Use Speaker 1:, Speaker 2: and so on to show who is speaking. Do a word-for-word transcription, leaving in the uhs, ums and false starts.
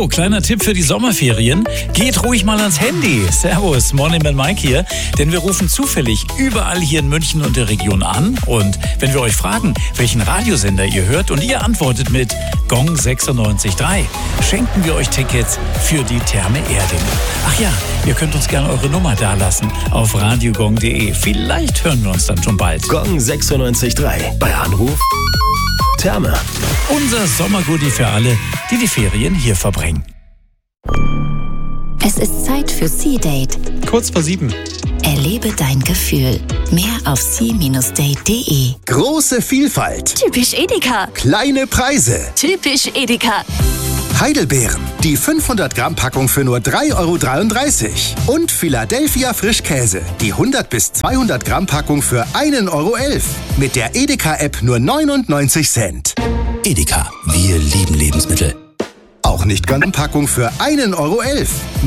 Speaker 1: So, kleiner Tipp für die Sommerferien. Geht ruhig mal ans Handy. Servus, Morning Man Mike hier. Denn wir rufen zufällig überall hier in München und der Region an. Und wenn wir euch fragen, welchen Radiosender ihr hört und ihr antwortet mit Gong sechsundneunzig Komma drei, schenken wir euch Tickets für die Therme Erding. Ach ja, ihr könnt uns gerne eure Nummer dalassen auf radiogong punkt de. Vielleicht hören wir uns dann schon bald.
Speaker 2: Gong sechsundneunzig Komma drei. Bei Anruf Therme.
Speaker 1: Unser Sommergoodie für alle, die die Ferien hier verbringen.
Speaker 3: Es ist Zeit für Sea-Date.
Speaker 4: Kurz vor sieben.
Speaker 3: Erlebe dein Gefühl. Mehr auf sea Bindestrich date punkt de.
Speaker 5: Große Vielfalt.
Speaker 6: Typisch Edeka.
Speaker 5: Kleine Preise.
Speaker 6: Typisch Edeka.
Speaker 5: Heidelbeeren. Die fünfhundert Gramm Packung für nur drei Euro dreiunddreißig. Und Philadelphia Frischkäse. Die hundert bis zweihundert Gramm Packung für ein Euro elf. Mit der Edeka-App nur neunundneunzig Cent.
Speaker 2: Edeka. Wir lieben Lebensmittel.
Speaker 5: Auch nicht ganz Packung für ein Euro elf.